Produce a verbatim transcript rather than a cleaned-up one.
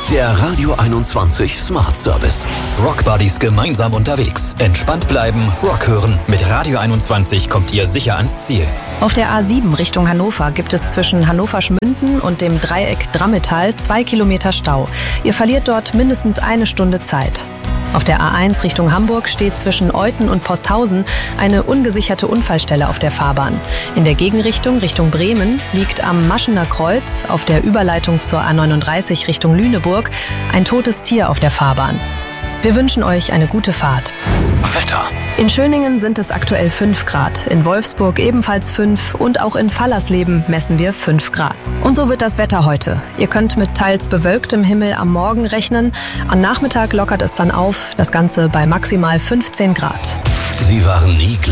Der Radio einundzwanzig Smart Service. Rock Buddies gemeinsam unterwegs. Entspannt bleiben, Rock hören. Mit Radio einundzwanzig kommt ihr sicher ans Ziel. Auf der A sieben Richtung Hannover gibt es zwischen Hannover-Schmünden und dem Dreieck Drammetal zwei Kilometer Stau. Ihr verliert dort mindestens eine Stunde Zeit. Auf der A eins Richtung Hamburg steht zwischen Euthen und Posthausen eine ungesicherte Unfallstelle auf der Fahrbahn. In der Gegenrichtung Richtung Bremen liegt am Maschener Kreuz auf der Überleitung zur A neununddreißig Richtung Lüneburg ein totes Tier auf der Fahrbahn. Wir wünschen euch eine gute Fahrt. Wetter. In Schöningen sind es aktuell fünf Grad, in Wolfsburg ebenfalls fünf und auch in Fallersleben messen wir fünf Grad. Und so wird das Wetter heute. Ihr könnt mit teils bewölktem Himmel am Morgen rechnen. Am Nachmittag lockert es dann auf, das Ganze bei maximal fünfzehn Grad. Sie waren nie gleich.